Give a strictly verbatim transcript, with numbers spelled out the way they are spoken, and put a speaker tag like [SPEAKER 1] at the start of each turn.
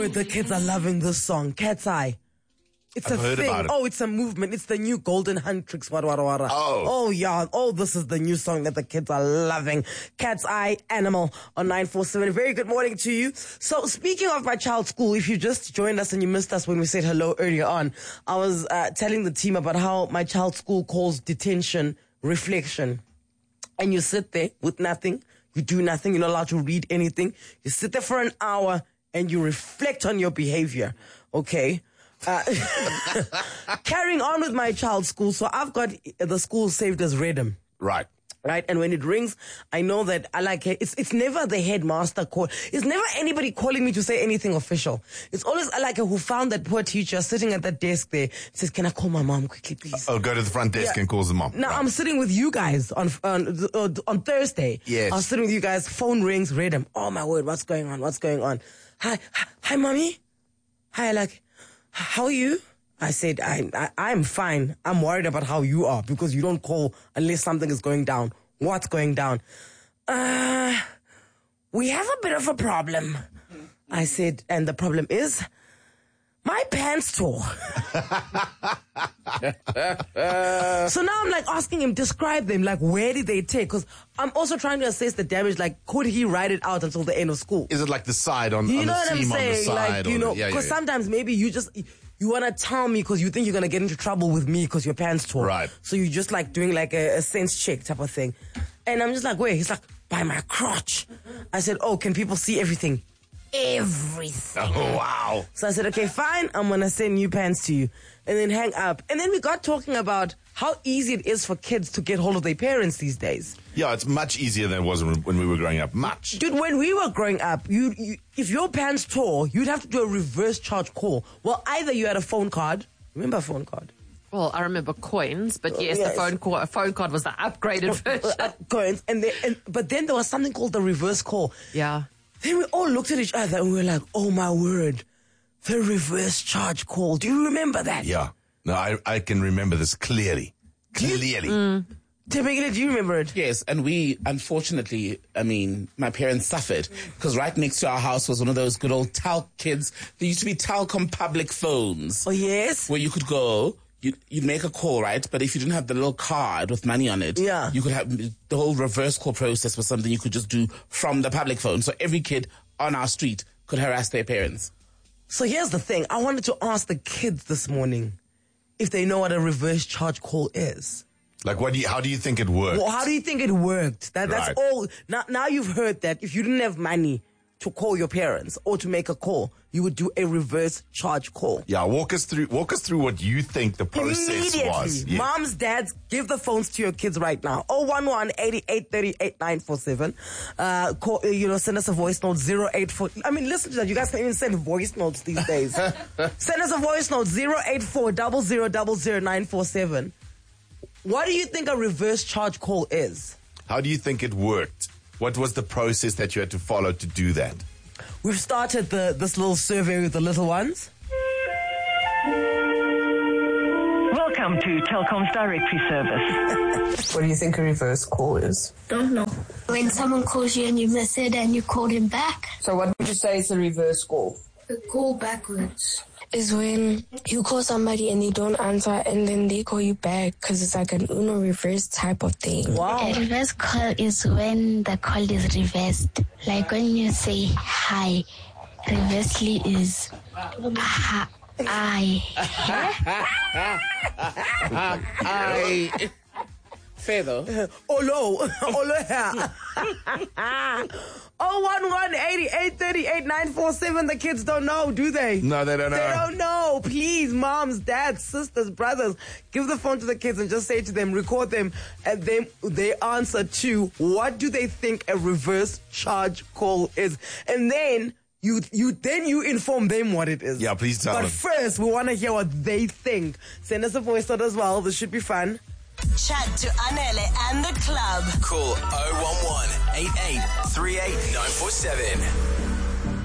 [SPEAKER 1] The kids are loving this song, Cat's Eye. It's
[SPEAKER 2] I've
[SPEAKER 1] a
[SPEAKER 2] heard
[SPEAKER 1] thing.
[SPEAKER 2] about it.
[SPEAKER 1] Oh, it's a movement. It's the new Golden Huntrix. Wara, wara, wara.
[SPEAKER 2] Oh.
[SPEAKER 1] Oh, yeah. Oh, this is the new song that the kids are loving. Cat's Eye, Animal on nine four seven. Very good morning to you. So, speaking of my child's school, if you just joined us and you missed us when we said hello earlier on, I was uh, telling the team about how my child's school calls detention reflection. And you sit there with nothing. You do nothing. You're not allowed to read anything. You sit there for an hour and you reflect on your behavior. Okay? Uh, carrying on with my child's school, so I've got the school saved as Rhythm.
[SPEAKER 2] Right.
[SPEAKER 1] Right, and when it rings, I know that I like it. It's it's never the headmaster call. It's never anybody calling me to say anything official. It's always I like who found that poor teacher sitting at that desk there. Says, "Can I call my mom quickly, please?"
[SPEAKER 2] Oh, go to the front desk
[SPEAKER 1] Yeah.
[SPEAKER 2] and calls the mom.
[SPEAKER 1] Now
[SPEAKER 2] Right.
[SPEAKER 1] I'm sitting with you guys on on uh, on Thursday.
[SPEAKER 2] Yes.
[SPEAKER 1] I was sitting with you guys. Phone rings, Rhythm. Oh my word, what's going on? What's going on? Hi, hi, hi mommy. Hi, like. How are you? I said, I, I, I'm fine. I'm worried about how you are because you don't call unless something is going down. What's going down? Uh, we have a bit of a problem. I said, and the problem is my pants tore. So now I'm like asking him, describe them. Like, where did they take? Because I'm also trying to assess the damage. Like, could he ride it out until the end of school?
[SPEAKER 2] Is it like the side on,
[SPEAKER 1] You
[SPEAKER 2] on
[SPEAKER 1] know
[SPEAKER 2] the
[SPEAKER 1] what I'm
[SPEAKER 2] seam on the
[SPEAKER 1] saying?
[SPEAKER 2] side?
[SPEAKER 1] Like, you
[SPEAKER 2] or
[SPEAKER 1] know,
[SPEAKER 2] the, yeah,
[SPEAKER 1] because
[SPEAKER 2] yeah, yeah.
[SPEAKER 1] sometimes maybe you just, you want to tell me because you think you're going to get into trouble with me because your pants tore.
[SPEAKER 2] Right.
[SPEAKER 1] So you just like doing like a, a sense check type of thing. And I'm just like, wait, he's like, by my crotch. I said, oh, can people see everything? Everything.
[SPEAKER 2] Oh, wow.
[SPEAKER 1] So I said, okay, fine, I'm going to send new pants to you. And then hang up. And then we got talking about how easy it is for kids to get hold of their parents these days.
[SPEAKER 2] Yeah, it's much easier than it was when when we were growing up. Much.
[SPEAKER 1] Dude, when we were growing up, you, you if your pants tore, you'd have to do a reverse charge call. Well, either you had a phone card. Remember a phone card?
[SPEAKER 3] Well, I remember coins, but yes,
[SPEAKER 1] Yes.
[SPEAKER 3] the phone card, phone card was the upgraded version.
[SPEAKER 1] Uh, coins. And, they, and But then there was something called the reverse call.
[SPEAKER 3] Yeah.
[SPEAKER 1] Then we all looked at each other and we were like, oh my word, the reverse charge call. Do you remember that?
[SPEAKER 2] Yeah. No, I, I can remember this clearly. Clearly.
[SPEAKER 1] Mm. Temekile, do you remember it?
[SPEAKER 4] Yes, and we, unfortunately, I mean, my parents suffered because right next to our house was one of those good old Talc kids. There used to be Talcom public phones
[SPEAKER 1] Oh, yes?
[SPEAKER 4] where you could go, you'd, you'd make a call, right? But if you didn't have the little card with money on it,
[SPEAKER 1] Yeah.
[SPEAKER 4] you could have the whole reverse call process was something you could just do from the public phone. So every kid on our street could harass their parents.
[SPEAKER 1] So here's the thing. I wanted to ask the kids this morning if they know what a reverse charge call is.
[SPEAKER 2] Like, what do you, how do you think it worked?
[SPEAKER 1] Well, how do you think it worked? That, that's
[SPEAKER 2] Right.
[SPEAKER 1] all. Now, now you've heard that if you didn't have money to call your parents or to make a call, you would do a reverse charge call.
[SPEAKER 2] Yeah, walk us through walk us through what you think the process
[SPEAKER 1] Immediately.
[SPEAKER 2] was. Yeah.
[SPEAKER 1] Moms, dads, give the phones to your kids right now. oh one one, eight eight three eight, nine four seven. Uh, call, you know, send us a voice note, zero eight four. I mean, listen to that. You guys can even send voice notes these days. Send us a voice note, zero eight four, zero zero zero zero nine four seven. What do you think a reverse charge call is?
[SPEAKER 2] How do you think it worked? What was the process that you had to follow to do that?
[SPEAKER 1] We've started the this little survey with the little ones.
[SPEAKER 5] Welcome to Telkom's directory service.
[SPEAKER 6] What do you think a reverse call is?
[SPEAKER 7] Don't know. When someone calls you and you miss it and you call them back,
[SPEAKER 6] So what would you say is a reverse call?
[SPEAKER 7] the call backwards is when you call somebody and they don't answer and then they call you back because it's like an Uno reverse type of thing.
[SPEAKER 1] Wow.
[SPEAKER 8] A reverse call is when the call is reversed. Like when you say hi, reversely is ha, I.
[SPEAKER 4] I... Fair though.
[SPEAKER 1] Olo. Olo here. oh one one, eight eight three eight, nine four seven. The kids don't know, do they?
[SPEAKER 2] No, they don't know.
[SPEAKER 1] They don't know. Please, moms, dads, sisters, brothers, give the phone to the kids and just say to them, record them, and then they answer to what do they think a reverse charge call is. And then you you then you inform them what it is.
[SPEAKER 2] Yeah, please tell
[SPEAKER 1] But
[SPEAKER 2] them.
[SPEAKER 1] first, we want to hear what they think. Send us a voice note as well. This should be fun.
[SPEAKER 9] Chat to Anele and the club.
[SPEAKER 10] Call oh one one, eight eight three eight, nine four seven.